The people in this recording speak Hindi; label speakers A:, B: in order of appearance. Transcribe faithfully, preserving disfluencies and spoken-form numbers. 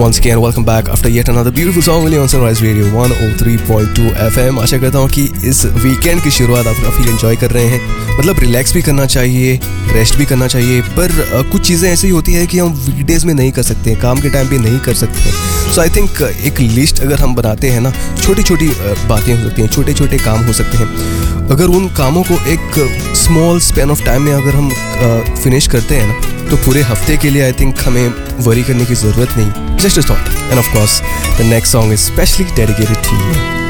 A: Once again, welcome back after yet another beautiful song only on Sunrise Radio one oh three point two F M. आशा करता हूँ कि इस वीकेंड की शुरुआत आप काफ़ी एंजॉय कर रहे हैं. मतलब रिलैक्स भी करना चाहिए, रेस्ट भी करना चाहिए, पर uh, कुछ चीज़ें ऐसी होती है कि हम वीकडेज में नहीं कर सकते हैं, काम के टाइम पे नहीं कर सकते हैं. सो आई थिंक एक लिस्ट अगर हम बनाते हैं ना, छोटी छोटी बातें हो सकती हैं, छोटे छोटे काम हो सकते हैं. अगर उन कामों को एक स्मॉल स्पैन ऑफ टाइम में अगर हम फिनिश uh, करते हैं ना, तो पूरे हफ्ते के लिए आई थिंक हमें वरी करने की ज़रूरत नहीं. Just a thought. And of course, the next song is specially dedicated to you.